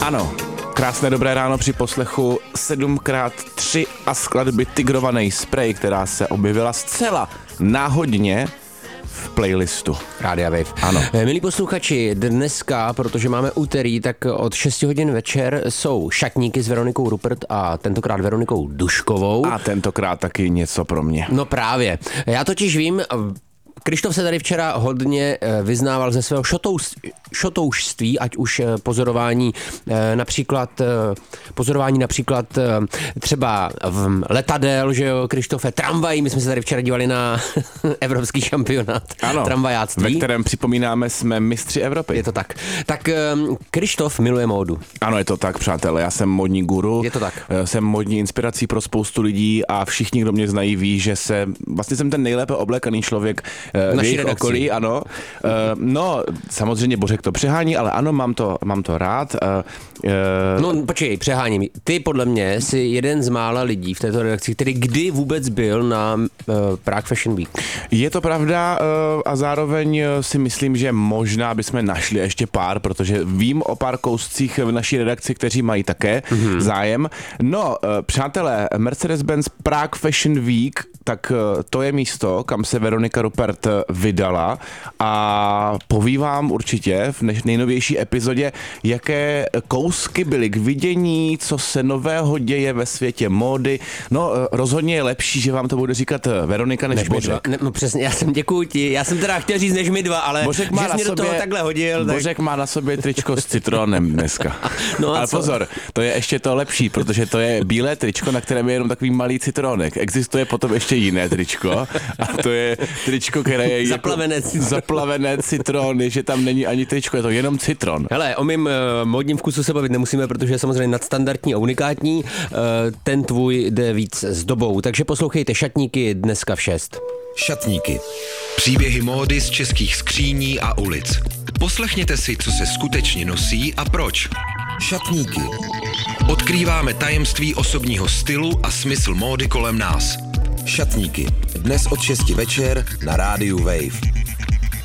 Ano, krásné dobré ráno při poslechu 7x3 a skladby Tigrovaný spray, která se objevila zcela náhodně v playlistu Rádia Wave. Ano. Milí posluchači, dneska, protože máme úterý, tak od 6 hodin večer jsou Šatníky s Veronikou Rupert a tentokrát Veronikou Duškovou. A tentokrát taky něco pro mě. No právě. Já totiž vím, Krištof se tady včera hodně vyznával ze svého šotoušství, ať už pozorování například třeba v letadel, že jo, Krištofe, tramvají, my jsme se tady včera dívali na evropský šampionát tramvajáctví. Ve kterém připomínáme, jsme mistři Evropy. Je to tak. Tak Krištof miluje módu. Ano, je to tak, přátelé, já jsem modní guru. Je to tak. Jsem modní inspirací pro spoustu lidí a všichni, kdo mě znají, ví, že vlastně jsem ten nejlépe oblekaný člověk v jejich okolí, ano. No, samozřejmě Bořek to přehání, ale ano, mám to rád. No, počkej, přeháním. Ty podle mě jsi jeden z mála lidí v této redakci, který kdy vůbec byl na Prague Fashion Week. Je to pravda a zároveň si myslím, že možná bychom našli ještě pár, protože vím o pár kouscích v naší redakci, kteří mají také zájem. No, přátelé, Mercedes-Benz Prague Fashion Week, tak to je místo, kam se Veronika Rupert vydala a poví vám určitě v nejnovější epizodě, jaké kousky byly k vidění, co se nového děje ve světě módy. No, rozhodně je lepší, že vám to bude říkat Veronika než Bořek. No přesně, děkuju ti. Já jsem teda chtěl říct než my dva, ale Bořek má že jsi mě do toho takhle hodil. Bořek má na sobě tričko s citronem dneska. No ale co? pozor, to je ještě to lepší, protože to je bílé tričko, na kterém je jenom takový malý citronek. Existuje potom ještě jiné tričko a to je tričko, které je zaplavené citrony, že tam není ani tričko, je to jenom citron. Hele, o mým módním vkusu se bavit nemusíme, protože je samozřejmě nadstandardní a unikátní. Ten tvůj jde víc s dobou, takže poslouchejte Šatníky dneska v 6. Šatníky. Příběhy módy z českých skříní a ulic. Poslechněte si, co se skutečně nosí a proč. Šatníky. Odkrýváme tajemství osobního stylu a smysl módy kolem nás. Šatníky. Dnes od 6 večer na rádiu Wave.